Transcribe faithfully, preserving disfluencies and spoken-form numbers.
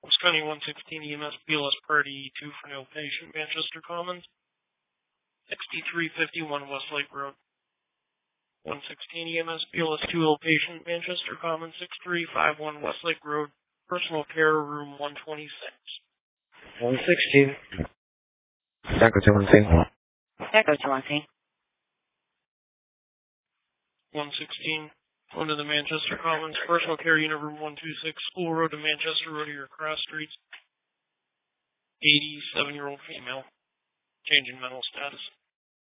West County one sixteen E M S B L S Party two for no patient, Manchester Commons. sixty-three fifty-one Westlake Road. one sixteen E M S B L S two ill patient, Manchester Commons. six three five one Westlake Road. Personal care room one twenty-six. one sixteen. Echo to one thing. Echo to one thing. one sixteen. Going to the Manchester Commons. Personal care unit room one twenty-six. School Road to Manchester Road or cross streets. eighty-seven-year-old female. Changing mental status.